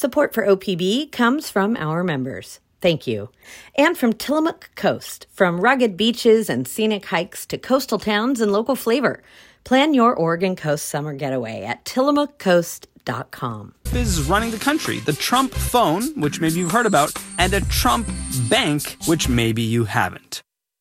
Support for OPB comes from our members. Thank you. And from Tillamook Coast, from rugged beaches and scenic hikes to coastal towns and local flavor. Plan your Oregon Coast summer getaway at tillamookcoast.com. Is running the country. The Trump phone, which maybe you've heard about, and a Trump bank, which maybe you haven't.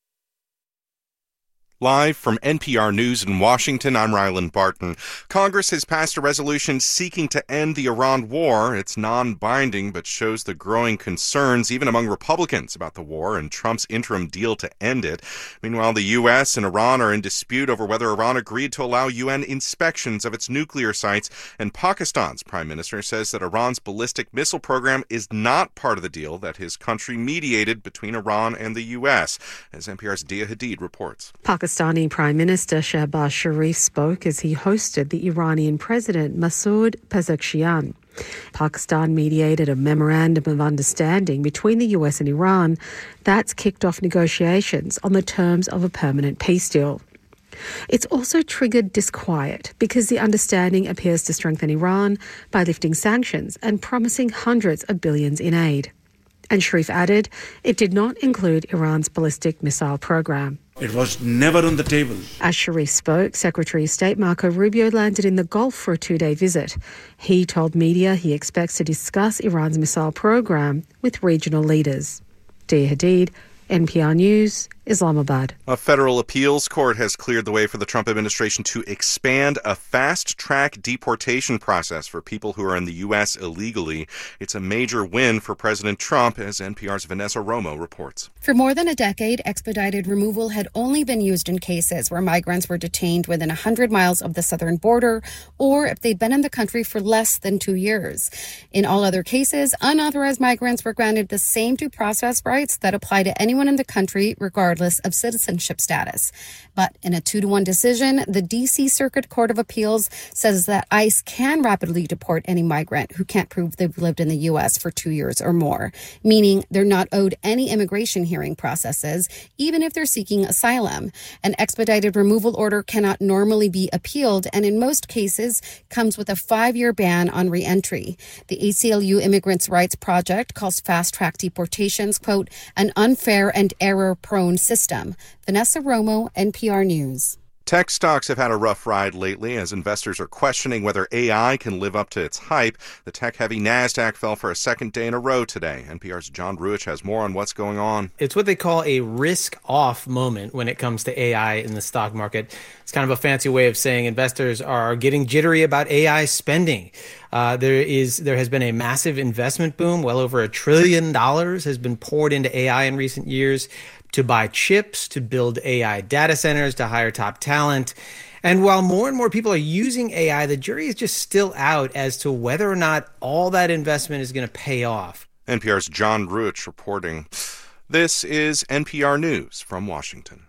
Live from NPR News in Washington, I'm Ryland Barton. Congress has passed a resolution seeking to end the Iran war. It's non-binding, but shows the growing concerns, even among Republicans, about the war and Trump's interim deal to end it. Meanwhile, the U.S. and Iran are in dispute over whether Iran agreed to allow UN inspections of its nuclear sites. And Pakistan's prime minister says that Iran's ballistic missile program is not part of the deal that his country mediated between Iran and the U.S., as NPR's Dia Hadid reports. Pakistani Prime Minister Shehbaz Sharif spoke as he hosted the Iranian President Masoud Pezeshkian. Pakistan mediated a memorandum of understanding between the US and Iran that's kicked off negotiations on the terms of a permanent peace deal. It's also triggered disquiet because the understanding appears to strengthen Iran by lifting sanctions and promising hundreds of billions in aid. And Sharif added it did not include Iran's ballistic missile program. It was never on the table. As Sharif spoke, Secretary of State Marco Rubio landed in the Gulf for a 2-day visit. He told media he expects to discuss Iran's missile program with regional leaders. Dia Hadid, NPR News, Islamabad. A federal appeals court has cleared the way for the Trump administration to expand a fast-track deportation process for people who are in the U.S. illegally. It's a major win for President Trump, as NPR's Vanessa Romo reports. For more than a decade, expedited removal had only been used in cases where migrants were detained within 100 miles of the southern border or if they'd been in the country for less than 2 years. In all other cases, unauthorized migrants were granted the same due process rights that apply to anyone in the country, regardless of citizenship status. But in a 2-1 decision, the D.C. Circuit Court of Appeals says that ICE can rapidly deport any migrant who can't prove they've lived in the U.S. for 2 years or more, meaning they're not owed any immigration hearing processes, even if they're seeking asylum. An expedited removal order cannot normally be appealed, and in most cases comes with a 5-year ban on reentry. The ACLU Immigrants' Rights Project calls fast-track deportations, quote, an unfair and error-prone system. Vanessa Romo, NPR News. Tech stocks have had a rough ride lately as investors are questioning whether AI can live up to its hype. The tech-heavy NASDAQ fell for a second day in a row today. NPR's John Ruich has more on what's going on. It's what they call a risk-off moment when it comes to AI in the stock market. It's kind of a fancy way of saying investors are getting jittery about AI spending. There has been a massive investment boom. Well over $1 trillion has been poured into AI in recent years to buy chips, to build AI data centers, to hire top talent. And while more and more people are using AI, the jury is just still out as to whether or not all that investment is going to pay off. NPR's John Ruich reporting. This is NPR News from Washington.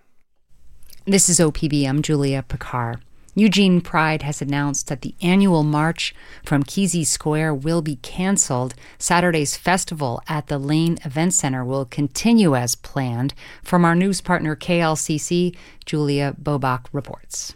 This is OPB. I'm Julia Picard. Eugene Pride has announced that the annual march from Kesey Square will be canceled. Saturday's festival at the Lane Event Center will continue as planned. From our news partner KLCC, Julia Bobach reports.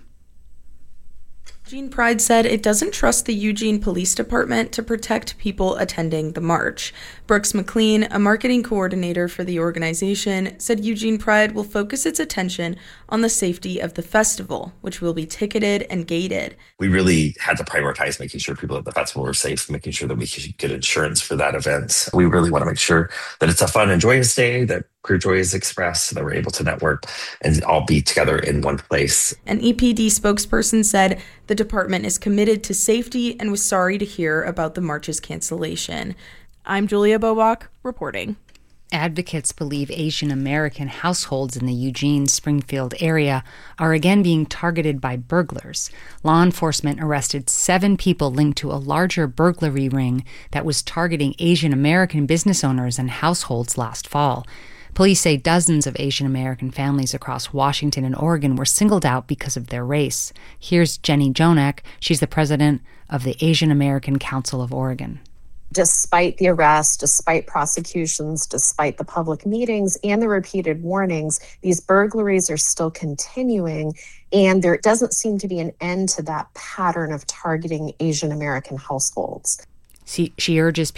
Eugene Pride said it doesn't trust the Eugene Police Department to protect people attending the march. Brooks McLean, a marketing coordinator for the organization, said Eugene Pride will focus its attention on the safety of the festival, which will be ticketed and gated. We really had to prioritize making sure people at the festival were safe, making sure that we could get insurance for that event. We really want to make sure that it's a fun and joyous day, that queer joy is expressed, that we're able to network and all be together in one place. An EPD spokesperson said the department is committed to safety and was sorry to hear about the march's cancellation. I'm Julia Bobach, reporting. Advocates believe Asian American households in the Eugene-Springfield area are again being targeted by burglars. Law enforcement arrested 7 people linked to a larger burglary ring that was targeting Asian American business owners and households last fall. Police say dozens of Asian American families across Washington and Oregon were singled out because of their race. Here's Jenny Jonak. She's the president of the Asian American Council of Oregon. Despite the arrest, despite prosecutions, despite the public meetings and the repeated warnings, these burglaries are still continuing, and there doesn't seem to be an end to that pattern of targeting Asian American households. She urges